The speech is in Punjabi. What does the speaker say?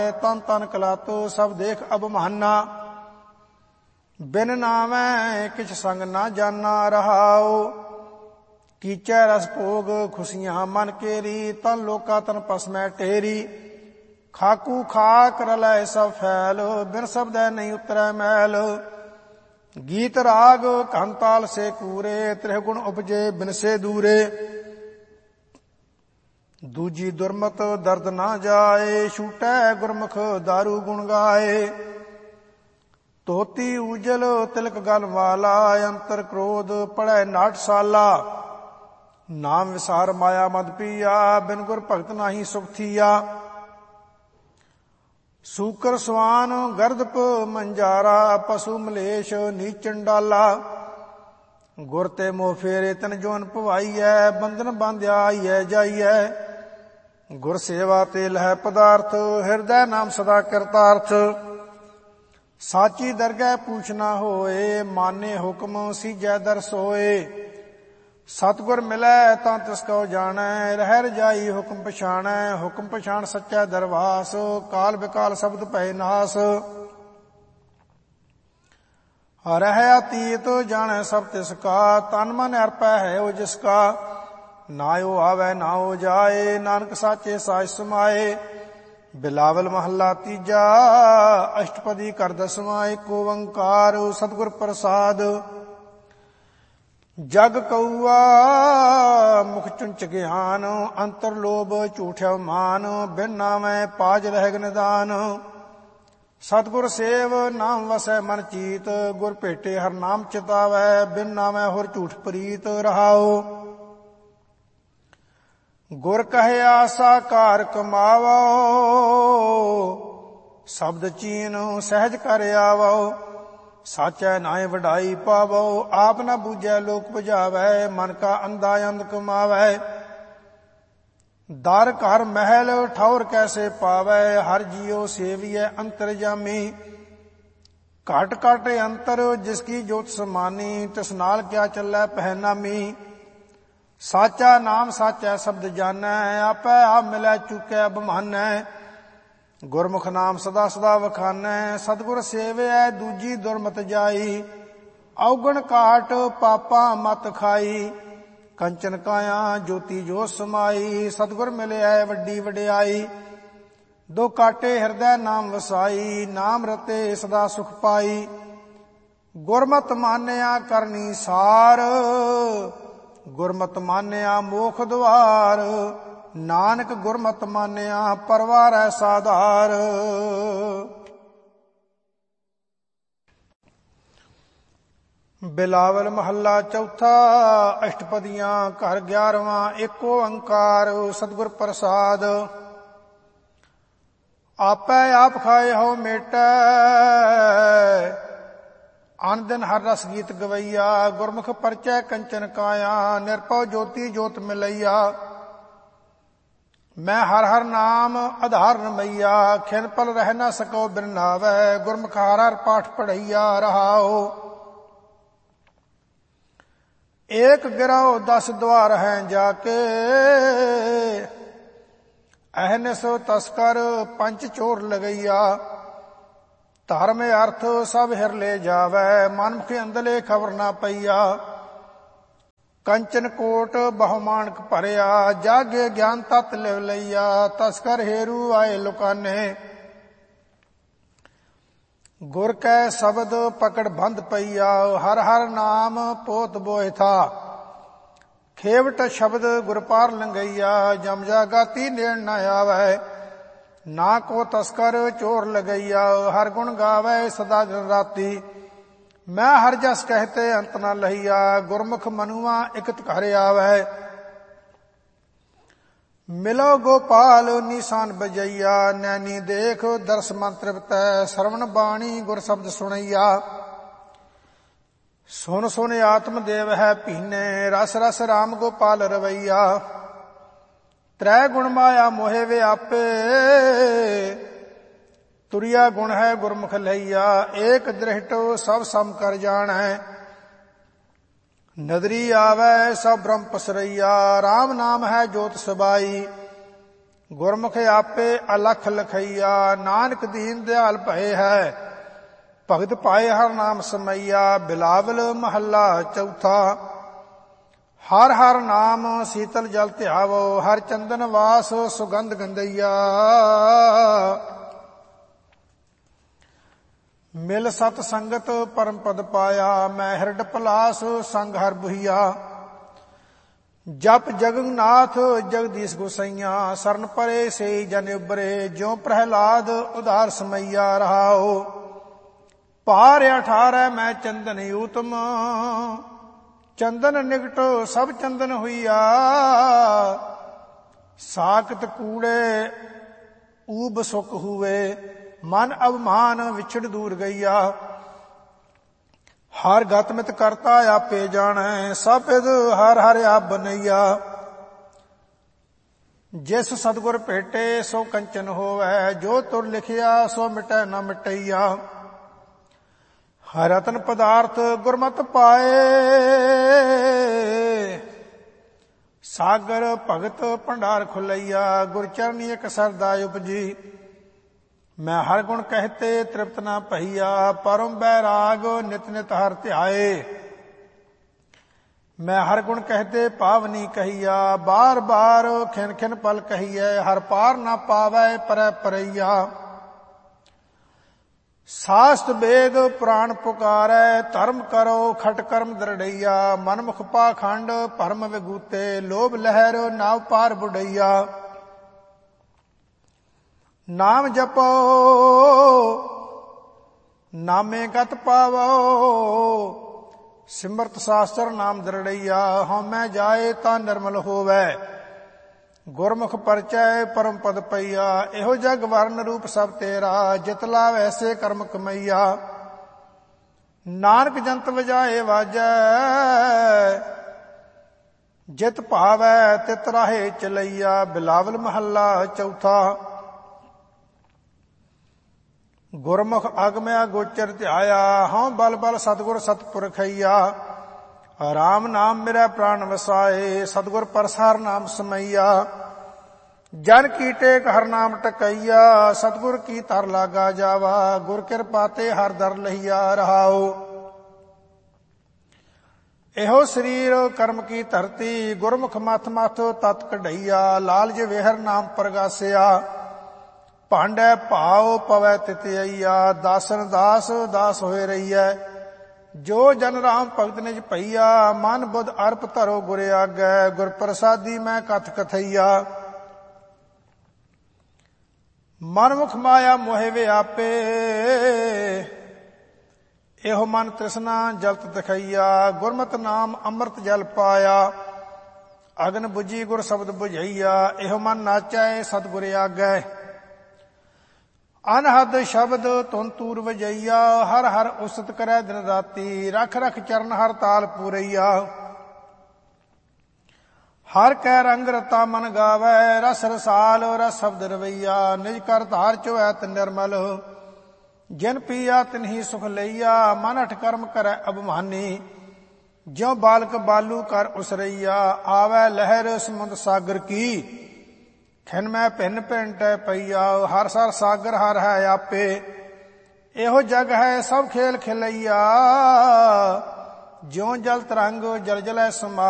ਤਨ ਤਨ ਕਲਾਤੋ ਸਭ ਦੇਖ ਅਬਮਾਨਾ। ਬਿਨ ਨਾਮੈ ਕਿਛ ਸੰਗ ਨਾ ਜਾਨਾ ਰਹਾਉ। ਕੀਚੈ ਰਸ ਭੋਗ ਖੁਸ਼ੀਆਂ ਮਨ ਕੇਰੀ। ਤਨ ਲੋਕਾ ਤਨ ਪਸਮੈ ਢੇਰੀ। ਖਾਕੂ ਖਾਕ ਰਲੈ ਸਭ ਫੈਲ। ਬਿਨ ਸ਼ਬਦੈ ਨਹੀਂ ਉਤਰੈ ਮੈਲ। ਗੀਤ ਰਾਗ ਘੰਤਾਲ ਸੇ ਕੂਰੇ। ਤ੍ਰਿਗੁਣ ਉਪਜੇ ਬਿਨ ਸੇ ਦੂਰੇ। ਦੂਜੀ ਦੁਰਮਤ ਦਰਦ ਨਾ ਜਾਏ। ਛੂਟੈ ਗੁਰਮੁਖ ਦਾਰੂ ਗੁਣ ਗਾਏ। ਧੋਤੀ ਉਜਲ ਤਿਲਕ ਗਲ ਵਾਲਾ। ਅੰਤਰ ਕ੍ਰੋਧ ਪੜੈ ਨਾਟਸ਼ਾਲਾ। ਨਾਮ ਵਿਸਾਰ ਮਾਇਆ ਮਦ ਪੀਆ। ਬਿਨ ਗੁਰ ਭਗਤ ਨਾਹੀ ਸੁਖ ਥੀਆ। ਸੂਕਰ ਸਵਾਨ ਗਰਦਪ ਮੰਜਾਰਾ। ਪਸ਼ੂ ਮਲੇਸ਼ ਨੀਚ ਚੰਡਾਲਾ। ਗੁਰ ਤੇ ਮੋਹ ਫੇਰੇ ਤਨ ਜੋਨ ਭਵਾਈਐ। ਬੰਧਨ ਬਾਂਧਿਆ ਆਈਐ ਜਾਈਐ। ਗੁਰ ਸੇਵਾ ਤੇ ਲਹਿ ਪਦਾਰਥ। ਹਿਰਦੈ ਨਾਮ ਸਦਾ ਕਰਤਾਰਥ। ਸਾਚੀ ਦਰਗਹਿ ਪੂਛ ਨਾ ਹੋਏ। ਮਾਨੇ ਹੁਕਮ ਸੀਜੈ ਦਰ ਸੋਏ। ਸਤਿਗੁਰ ਮਿਲੈ ਤਾਂ ਤਿਸ ਕਉ ਜਾਣੈ। ਰਹਿ ਰਜਾਈ ਹੁਕਮ ਪਛਾਣੈ। ਹੁਕਮ ਪਛਾਣ ਸੱਚੈ ਦਰਵਾਸ। ਕਾਲ ਬਿਕਾਲ ਸ਼ਬਦ ਭੈ ਨਾਸ। ਰਹਿ ਅਤੀਤ ਜਾਣੈ ਸਭ ਤਿਸ ਕਾ। ਤਨ ਮਨ ਅਰਪੈ ਹੈ ਉਹ ਜਿਸ ਕਾ। ਨਾ ਉਹ ਆਵੈ ਨਾ ਉਹ ਜਾਏ। ਨਾਨਕ ਸਾਚੇ ਸਾਚ ਸਮਾਏ। ਬਿਲਾਵਲ ਮਹੱਲਾ ਤੀਜਾ। ਅਸ਼ਟਪਦੀ ਘਰ ਦਸਵਾਂ। ਏਕ ਓੰਕਾਰ ਸਤਿਗੁਰ ਪ੍ਰਸਾਦ। ਜਗ ਕਊਆ ਮੁਖ ਚੁੰਚ ਗਿਆਨ। ਅੰਤਰ ਲੋਭ ਝੂਠਿਆ ਮਾਨ। ਬਿਨ ਨਾਮੈ ਪਾਜ ਰਹਿ ਨਿਦਾਨ। ਸਤਿਗੁਰ ਸੇਵ ਨਾਮ ਵਸੈ ਮਨ ਚੀਤ। ਗੁਰ ਭੇਟੇ ਹਰ ਨਾਮ ਚਿਤਾਵੈ। ਬਿਨ ਨਾਮੈ ਹੋਰ ਝੂਠ ਪ੍ਰੀਤ ਰਹਾਉ। ਗੁਰ ਕਹੇ ਆਸਾ ਕਾਰ ਕਮਾਵੋ। ਸ਼ਬਦ ਚੀਨ ਸਹਿਜ ਕਰ ਆਵੋ। ਸਾਚੈ ਨਾਏ ਵਡਾਈ ਪਾਵੋ। ਆਪ ਨਾ ਬੂਝੈ ਲੋਕ 부ਝਾਵੈ। ਮਨ ਕਾ ਅੰਧਾ ਅੰਧ ਕਮਾਵੈ। ਦਰ ਘਰ ਮਹਿਲ ਠੌਰ ਕੈਸੇ ਪਾਵੈ। ਹਰ ਜੀਉ ਸੇਵੀਐ ਅੰਤਰ ਜਾਮੀ। ਘਟ ਘਟ ਅੰਤਰ ਜਿਸ ਕੀ ਜੋਤ ਸਮਾਨੀ। ਤਿਸ ਨਾਲ ਕਿਆ ਚੱਲੈ ਪਹਿਨਾਮੀ। ਸਾਚਾ ਨਾਮ ਸਾਚੈ ਸ਼ਬਦ ਜਾਣੈ। ਆਪੈ ਆਪ ਮਿਲੈ ਚੁਕੈ ਬਮਾਨੈ। ਗੁਰਮੁਖ ਨਾਮ ਸਦਾ ਸਦਾ ਵਖਾਨੈ। ਸਤਿਗੁਰ ਸੇਵਿਐ ਦੂਜੀ ਦੁਰਮਤ ਜਾਈ। ਔਗਣ ਘਾਟ ਪਾਪਾ ਮਤ ਖਾਈ। ਕੰਚਨ ਕਾਇਆ ਜੋਤੀ ਜੋ ਸਮਾਈ। ਸਤਿਗੁਰ ਮਿਲਿਐ ਵੱਡੀ ਵਡਿਆਈ। ਦੋ ਕਾਟੇ ਹਿਰਦੈ ਨਾਮ ਵਸਾਈ। ਨਾਮ ਰਤੇ ਸਦਾ ਸੁਖ ਪਾਈ। ਗੁਰਮਤਿ ਮਾਨਿਆ ਕਰਨੀ ਸਾਰ। ਗੁਰਮਤਿ ਮਾਨਿਆ ਮੋਖ ਦੁਆਰ। ਨਾਨਕ ਗੁਰਮਤਿ ਮਾਨਿਆ ਪਰਵਾਰੈ ਸਾਧਾਰ। ਬਿਲਾਵਲ ਮਹੱਲਾ ਚੌਥਾ। ਅਸ਼ਟਪਦੀਆਂ ਘਰ 11ਵਾਂ। ਏਕ ਓੰਕਾਰ ਸਤਿਗੁਰ ਪ੍ਰਸਾਦ। ਆਪੈ ਆਪ ਖਾਏ ਹੋ ਮੇਟੈ। ਅਨ ਦਿਨ ਹਰ ਰਸ ਗੀਤ ਗਵਈਆ। ਗੁਰਮੁਖ ਪਰਚੈ ਕੰਚਨ ਕਾਇਆ। ਨਿਰਭਉ ਜੋਤੀ ਜੋਤ ਮਿਲਈਆ। ਮੈਂ ਹਰ ਹਰ ਨਾਮ ਆਧਾਰ ਰਮਈਆ। ਖਿਨ ਪਲ ਰਹਿ ਨਾ ਸਕੋ ਬਿਨ ਨਾਵੈ। ਗੁਰਮੁਖ ਹਰ ਹਰ ਪਾਠ ਪੜ੍ਹਈਆ ਰਹਾਉ। ਏਕ ਗਿਰਹੁ 10 ਦੁਆਰ ਹੈ ਜਾਕੇ। ਅਹਨਿਸ ਤਸਕਰ ਪੰਚ ਚੋਰ ਲਗਈਆ। ਧਰਮ ਅਰਥ ਸਭ ਹਿਰ ਲੈ ਜਾਵੈ। ਮਨਮੁਖ ਅੰਦਲੇ ਖਬਰ ਨਾ ਪਈਆ। ਕੰਚਨ ਕੋਟ ਬਹੁ ਮਾਣਕ ਭਰਿਆ। ਜਾਗੇ ਗਿਆਨ ਤਤ ਲਿਵ ਲਈਆ। ਤਸਕਰ ਹੇਰੂ ਆਏ ਲੁਕਾਨੇ। ਗੁਰ ਕੈ ਸ਼ਬਦ ਪਕੜ ਬੰਧ ਪਈਆ। ਹਰ ਹਰ ਨਾਮ ਪੋਤ ਬੋਇ ਥਾ। ਖੇਵਟ ਸ਼ਬਦ ਗੁਰ ਪਾਰ ਲੰਗਈਆ। ਜਮ ਜਾਗਾਤੀ ਨੇੜ ਨਾ ਆਵੈ। ਨਾ ਕੋ ਤਸਕਰ ਚੋਰ ਲਗਈਆ। ਹਰ ਗੁਣ ਗਾਵੈ ਸਦਾ ਦਿਨ ਰਾਤੀ। ਮੈਂ ਹਰ ਜਸ ਕਹਿਤੇ ਅੰਤ ਨਾ ਲਹੀਆ। ਗੁਰਮੁਖ ਮਨੁਆ ਇਕਤ ਘਰ ਆਵੈ। ਮਿਲੋ ਗੋਪਾਲ ਨੀਸਾਨ ਬਜਈਆ। ਨੈਣੀ ਦੇਖ ਦਰਸ ਮਨ ਤ੍ਰਿਪਤੈ। ਸਰਵਣ ਬਾਣੀ ਗੁਰ ਸ਼ਬਦ ਸੁਣਈਆ। ਸੁਨ ਸੁਨ ਆਤਮ ਦੇਵ ਹੈ ਭੀਨੇ। ਰਸ ਰਸ ਰਾਮ ਗੋਪਾਲ ਰਵਈਆ। ਤ੍ਰੈ ਗੁਣ ਮਾਇਆ ਮੋਹਿ ਵਿਆਪੇ। ਤੁਰਿਆ ਗੁਣ ਹੈ ਗੁਰਮੁਖ ਲਈਆ। ਏਕ ਦ੍ਰਿਸ਼ਟ ਸਭ ਸਮ ਕਰ ਜਾਣੈ। ਨਦਰੀ ਆਵੈ ਸਭ ਬ੍ਰਹਮ ਪਸਰਈਆ। ਰਾਮ ਨਾਮ ਹੈ ਜੋਤ ਸਬਾਈ। ਗੁਰਮੁਖ ਆਪੇ ਅਲਖ ਲਖਈਆ, ਨਾਨਕ ਦੀਨ ਦਿਆਲ ਭਏ ਹੈ। ਭਗਤ ਪਾਏ ਹਰ ਨਾਮ ਸਮਈਆ, ਬਿਲਾਵਲ ਮਹੱਲਾ ਚੌਥਾ। ਹਰ ਹਰ ਨਾਮ ਸੀਤਲ ਜਲ ਧਿਆਵੋ, ਹਰ ਚੰਦਨ ਵਾਸ ਸੁਗੰਧ ਗੰਧਈਆ। ਮਿਲ ਸਤ ਸੰਗਤ ਪਰਮ ਪਦ ਪਾਇਆ, ਮੈਂ ਹਿਰਡ ਪਲਾਸ ਸੰਗ ਹਰ ਬੁਹੀਆ। ਜਪ ਜਗਨਨਾਥ ਜਗਦੀਸ਼ ਗੁਸਈਆ, ਸਰਨ ਪਰੇ ਸੇ ਜਨ ਉਬਰੇ, ਜਿਉ ਪ੍ਰਹਿਲਾਦ ਉਧਾਰ ਸਮਈਆ। ਰਹਾਓ ਪਾਰ 18 ਮੈਂ ਚੰਦਨ ਊਤਮ, ਚੰਦਨ ਨਿਕਟ ਸਭ ਚੰਦਨ ਹੋਈਆ। ਸਾਕਤ ਕੂੜੇ ਊਬ ਸੁਖ ਹੂਏ, ਮਨ ਅਭਮਾਨ ਵਿਛੜ ਦੂਰ ਗਈਆ। ਹਰ ਗਤ ਮਿਤ ਕਰਤਾ ਆਪੇ ਜਾਣੈ, ਸਭ ਵਿਦ ਹਰ ਹਰ ਆਪ ਬਨਈਆ। ਜਿਸ ਸਤਿਗੁਰ ਭੇਟੇ ਸੋ ਕੰਚਨ ਹੋਵੈ, ਜੋ ਤੁਰ ਲਿਖਿਆ ਸੋ ਮਿਟੈ ਨ ਮਿਟਈਆ। ਹਰ ਰਤਨ ਪਦਾਰਥ ਗੁਰਮਤਿ ਪਾਏ, ਸਾਗਰ ਭਗਤ ਭੰਡਾਰ ਖੁਲਈਆ। ਗੁਰ ਚਰਨੀ ਇਕ ਸਰਦਾ ਉਪਜੀ, ਮੈਂ ਹਰ ਗੁਣ ਕਹਿਤੇ ਤ੍ਰਿਪਤ ਨਾ ਭਈਆ। ਪਰਮ ਬੈਰਾਗ ਨਿਤ ਨਿਤ ਹਰ ਧਿਆਏ, ਮੈਂ ਹਰ ਗੁਣ ਕਹਿਤੇ ਪਾਵਨੀ ਕਹੀਆ। ਬਾਰ ਬਾਰ ਖਿਨ ਖਿਨ ਪਲ ਕਹੀਐ, ਹਰ ਪਾਰ ਨਾ ਪਾਵੈ ਪਰੈ ਪਰਈਆ। ਸਾਸਤ ਵੇਦ ਪੁਰਾਣ ਪੁਕਾਰੈ, ਧਰਮ ਕਰੋ ਖਟ ਕਰਮ ਦਰੜਈਆ। ਮਨਮੁਖ ਪਾਖੰਡ ਭਰਮ ਵਿਗੂਤੇ, ਲੋਭ ਲਹਿਰ ਨਾਵ ਪਾਰ ਬੁਡਈਆ। ਨਾਮ ਜਪੋ ਨਾਮੇ ਗਤ ਪਾਵੋ, ਸਿਮਰਤ ਸਾਸਤਰ ਨਾਮ ਦਰੜਈਆ। ਹਉਮੈ ਜਾਏ ਤਾਂ ਨਿਰਮਲ ਹੋਵੈ, ਗੁਰਮੁਖ ਪਰਚੈ ਪਰਮ ਪਦ ਪਈਆ। ਇਹੋ ਜਗ ਵਰਨ ਰੂਪ ਸਭ ਤੇਰਾ, ਜਿਤ ਲਾਵ ਐਸੇ ਕਰਮ ਕਮਈਆ। ਨਾਨਕ ਜੰਤ ਵਜਾਏ ਵਾਜੈ, ਜਿਤ ਭਾਵੈ ਤਿਤ ਰਾਹੇ ਚਲਈਆ। ਬਿਲਾਵਲ ਮਹੱਲਾ ਚੌਥਾ। ਗੁਰਮੁਖ ਅਗਮਿਆ ਗੋਚਰ ਧਿਆਇਆ, ਹਉ ਬਲ ਬਲ ਸਤਿਗੁਰ ਸਤਿਪੁਰਖਈਆ। ਰਾਮ ਨਾਮ ਮੇਰਾ ਪ੍ਰਾਨ ਵਸਾਏ, ਸਤਿਗੁਰ ਪਰਸਾਰ ਨਾਮ ਸਮਈਆ। ਜਨ ਕੀ ਟੇਕ ਹਰ ਨਾਮ ਟਕਈਆ, ਸਤਿਗੁਰ ਕੀ ਧਰ ਲਾਗਾ ਜਾਵਾ। ਗੁਰ ਕਿਰਪਾ ਤੇ ਹਰ ਦਰ ਲਈਆ। ਰਹਾਓ ਇਹੋ ਸਰੀਰ ਕਰਮ ਕੀ ਧਰਤੀ, ਗੁਰਮੁਖ ਮਥ ਮਥ ਤਤ ਕਢਈਆ। ਲਾਲਜ ਵੇਹਰ ਨਾਮ ਪ੍ਰਗਾਸਿਆ, ਭਾਂਡੈ ਭਾਉ ਪਵੈ ਤਿਤਈਆ। ਦਾਸਨ ਦਾਸ ਦਾਸ ਹੋਏ ਰਹੀਐ, ਜੋ ਜਨ ਰਾਮ ਭਗਤ ਨਿਜ ਭਈਆ। ਮਨ ਬੁੱਧ ਅਰਪ ਧਰੋ ਗੁਰ ਆਗੈ, ਗੁਰ ਪ੍ਰਸਾਦੀ ਮੈਂ ਕਥ ਕਥਈਆ। ਮਨਮੁਖ ਮਾਇਆ ਮੋਹਿ ਵਿਆਪੇ, ਇਹੋ ਮਨ ਤ੍ਰਿਸ਼ਨਾ ਜਲਤ ਦਿਖਈਆ। ਗੁਰਮਤਿ ਨਾਮ ਅੰਮ੍ਰਿਤ ਜਲ ਪਾਇਆ, ਅਗਨ ਬੁਝੀ ਗੁਰ ਸ਼ਬਦ ਬੁਝਈਆ। ਇਹੋ ਮਨ ਨਾਚੈ ਸਤਿਗੁਰ ਆਗੈ, ਅਨਹਦ ਸ਼ਬਦ ਧੁਨ ਤੂਰ ਵਜਈਆ। ਹਰ ਹਰ ਉਸਤ ਕਰੈ ਦਿਨ ਰਾਤੀ, ਰਖ ਰਖ ਚਰਨ ਹਰ ਤਾਲ ਪੂਰਈਆ। ਹਰ ਕੈ ਰੰਗ ਰਤਾ ਮਨ ਗਾਵੈ, ਰਸ ਰਸਾਲ ਰਸ ਸ਼ਬਦ ਰਵਈਆ। ਨਿਜ ਕਰ ਧਾਰ ਚੋਐਤ ਨਿਰਮਲ, ਜਿਨ ਪੀਆ ਤਿਨਹੀ ਸੁਖ ਲਈਆ। ਮਨ ਅਠ ਕਰਮ ਕਰੈ ਅਭਿਮਾਨੀ, ਜਿਉ ਬਾਲਕ ਬਾਲੂ ਕਰ ਉਸਰਈਆ। ਆਵੈ ਲਹਿਰ ਸਮੁੰਦ ਸਾਗਰ ਕੀ, ਖਿਨ ਮੈਂ ਭਿੰਨ ਭਿੰਨ ਟੈ ਪਈਆ। ਹਰ ਸਰ ਸਾਗਰ ਹਰ ਹੈ ਆਪੇ, ਇਹੋ ਜਗ ਹੈ ਸਭ ਖੇਲ ਖਿਲਈਆ। ਜਿਉ ਜਲ ਤਰੰਗ ਜਲ ਜਲੈ ਸਮਾ,